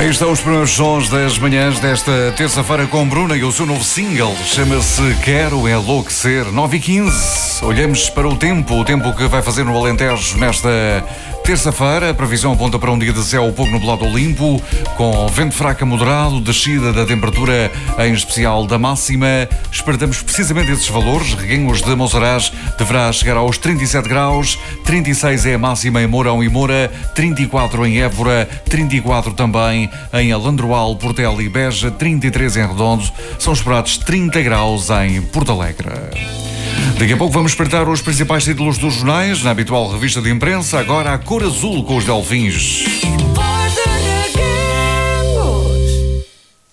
Aí estão os primeiros sons das manhãs desta terça-feira com Bruna e o seu novo single. Chama-se Quero Enlouquecer. 9h15. Olhamos para o tempo que vai fazer no Alentejo nesta terça-feira. A previsão aponta para um dia de céu pouco nublado ou limpo, com vento fraco a moderado, descida da temperatura, em especial da máxima. Esperamos precisamente esses valores. Reguengos de Monsaraz deverá chegar aos 37 graus, 36 é a máxima em Mourão e Moura, 34 em Évora, 34 também em Alandroal, Portela e Beja, 33 em Redondo. São esperados 30 graus em Porto Alegre. Daqui a pouco vamos espreitar os principais títulos dos jornais, na habitual revista de imprensa, agora a cor azul com os Delfins.